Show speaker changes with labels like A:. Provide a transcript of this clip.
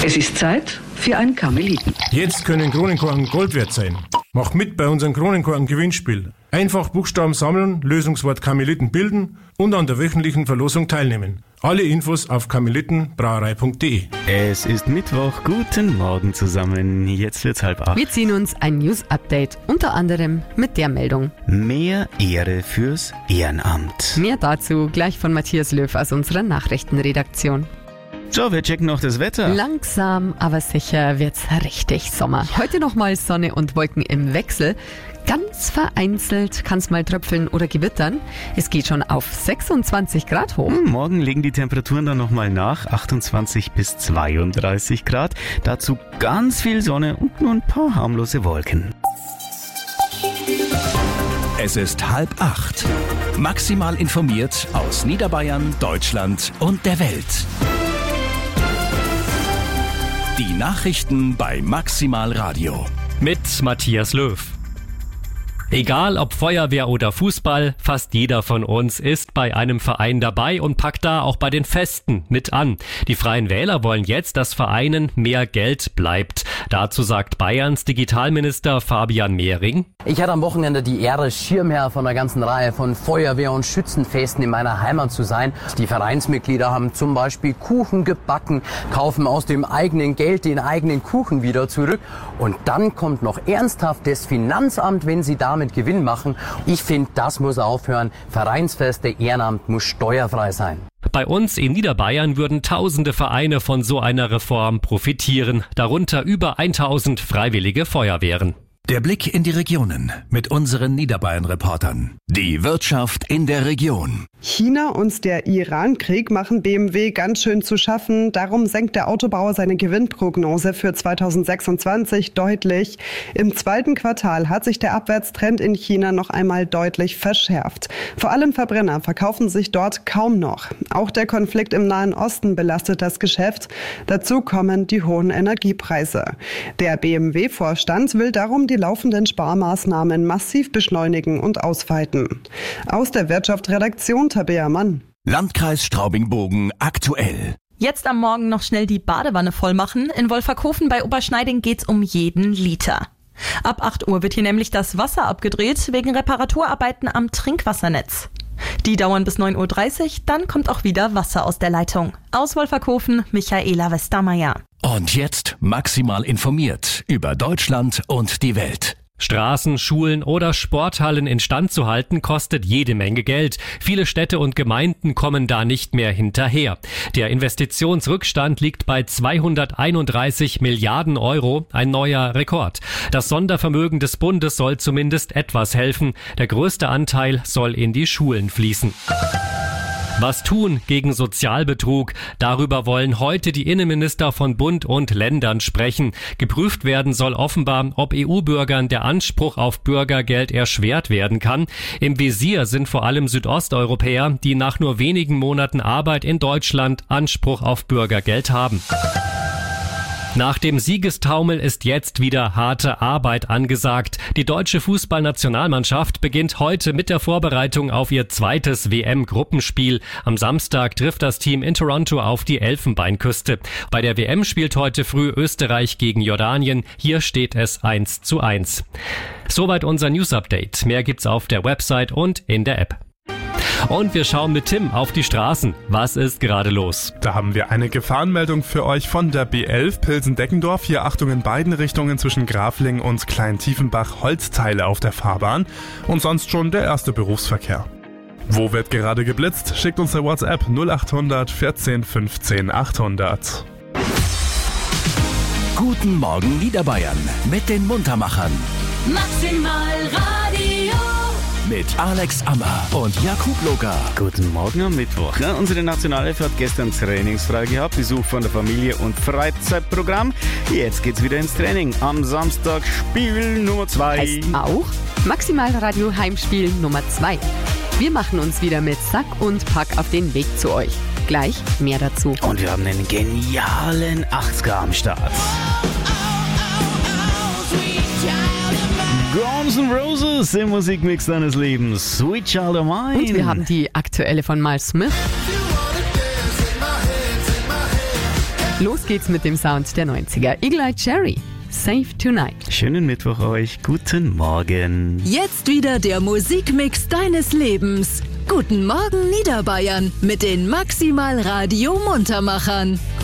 A: Es ist Zeit für ein Karmeliten.
B: Jetzt können Kronenkorken Gold wert sein. Mach mit bei unserem Kronenkorken-Gewinnspiel. Einfach Buchstaben sammeln, Lösungswort Karmeliten bilden und an der wöchentlichen Verlosung teilnehmen. Alle Infos auf karmelitenbrauerei.de.
C: Es ist Mittwoch, guten Morgen zusammen. Jetzt wird's 7:30.
D: Wir ziehen uns ein News-Update, unter anderem mit der Meldung.
C: Mehr Ehre fürs Ehrenamt.
D: Mehr dazu gleich von Matthias Löw aus unserer Nachrichtenredaktion.
C: So, wir checken noch das Wetter.
D: Langsam, aber sicher wird's richtig Sommer. Heute nochmal Sonne und Wolken im Wechsel. Ganz vereinzelt kann's mal tröpfeln oder gewittern. Es geht schon auf 26 Grad hoch.
C: Morgen legen die Temperaturen dann nochmal nach, 28 bis 32 Grad. Dazu ganz viel Sonne und nur ein paar harmlose Wolken.
E: Es ist 7:30. Maximal informiert aus Niederbayern, Deutschland und der Welt. Die Nachrichten bei Maximal Radio.
F: Mit Matthias Löw. Egal ob Feuerwehr oder Fußball, fast jeder von uns ist bei einem Verein dabei und packt da auch bei den Festen mit an. Die Freien Wähler wollen jetzt, dass Vereinen mehr Geld bleibt. Dazu sagt Bayerns Digitalminister Fabian Mehring:
G: Ich hatte am Wochenende die Ehre, Schirmherr von einer ganzen Reihe von Feuerwehr- und Schützenfesten in meiner Heimat zu sein. Die Vereinsmitglieder haben zum Beispiel Kuchen gebacken, kaufen aus dem eigenen Geld den eigenen Kuchen wieder zurück. Und dann kommt noch ernsthaft das Finanzamt, wenn sie damit Gewinn machen. Ich finde, das muss aufhören. Vereinsfeste, Ehrenamt muss steuerfrei sein.
F: Bei uns in Niederbayern würden tausende Vereine von so einer Reform profitieren, darunter über 1000 freiwillige Feuerwehren.
E: Der Blick in die Regionen mit unseren Niederbayern-Reportern. Die Wirtschaft in der Region.
H: China und der Iran-Krieg machen BMW ganz schön zu schaffen. Darum senkt der Autobauer seine Gewinnprognose für 2026 deutlich. Im zweiten Quartal hat sich der Abwärtstrend in China noch einmal deutlich verschärft. Vor allem Verbrenner verkaufen sich dort kaum noch. Auch der Konflikt im Nahen Osten belastet das Geschäft. Dazu kommen die hohen Energiepreise. Der BMW-Vorstand will darum die laufenden Sparmaßnahmen massiv beschleunigen und ausweiten. Aus der Wirtschaftsredaktion Tabea Mann.
E: Landkreis Straubing-Bogen aktuell.
I: Jetzt am Morgen noch schnell die Badewanne voll machen. In Wolferkofen bei Oberschneiding geht's um jeden Liter. Ab 8 Uhr wird hier nämlich das Wasser abgedreht wegen Reparaturarbeiten am Trinkwassernetz. Die dauern bis 9:30 Uhr, dann kommt auch wieder Wasser aus der Leitung. Aus Wolferkofen, Michaela Westermeier.
E: Und jetzt maximal informiert über Deutschland und die Welt.
F: Straßen, Schulen oder Sporthallen instand zu halten, kostet jede Menge Geld. Viele Städte und Gemeinden kommen da nicht mehr hinterher. Der Investitionsrückstand liegt bei 231 Milliarden Euro, ein neuer Rekord. Das Sondervermögen des Bundes soll zumindest etwas helfen. Der größte Anteil soll in die Schulen fließen. Was tun gegen Sozialbetrug? Darüber wollen heute die Innenminister von Bund und Ländern sprechen. Geprüft werden soll offenbar, ob EU-Bürgern der Anspruch auf Bürgergeld erschwert werden kann. Im Visier sind vor allem Südosteuropäer, die nach nur wenigen Monaten Arbeit in Deutschland Anspruch auf Bürgergeld haben. Nach dem Siegestaumel ist jetzt wieder harte Arbeit angesagt. Die deutsche Fußballnationalmannschaft beginnt heute mit der Vorbereitung auf ihr zweites WM-Gruppenspiel. Am Samstag trifft das Team in Toronto auf die Elfenbeinküste. Bei der WM spielt heute früh Österreich gegen Jordanien. Hier steht es 1:1. Soweit unser News-Update. Mehr gibt's auf der Website und in der App. Und wir schauen mit Tim auf die Straßen. Was ist gerade los?
J: Da haben wir eine Gefahrenmeldung für euch von der B11 Pilsen-Deckendorf. Hier Achtung in beiden Richtungen zwischen Grafling und Klein-Tiefenbach, Holzteile auf der Fahrbahn. Und sonst schon der erste Berufsverkehr. Wo wird gerade geblitzt? Schickt uns eine WhatsApp 0800 14 15 800.
E: Guten Morgen Niederbayern mit den Muntermachern.
K: Maximal Radio.
E: Mit Alex Ammer und Jakub Loga.
C: Guten Morgen am Mittwoch. Ja, unsere Nationalelf hat gestern trainingsfrei gehabt, Besuch von der Familie und Freizeitprogramm. Jetzt geht's wieder ins Training. Am Samstag Spiel Nummer 2.
D: Heißt auch Maximal Radio Heimspiel Nummer 2. Wir machen uns wieder mit Sack und Pack auf den Weg zu euch. Gleich mehr dazu.
C: Und wir haben einen genialen 80er am Start. Guns N' Roses im Musikmix deines Lebens. Sweet Child of Mine.
D: Und wir haben die aktuelle von Miles Smith. Los geht's mit dem Sound der 90er. Eagle Eye Cherry, Save Tonight.
C: Schönen Mittwoch euch, guten Morgen.
K: Jetzt wieder der Musikmix deines Lebens. Guten Morgen Niederbayern mit den Maximal Radio Muntermachern.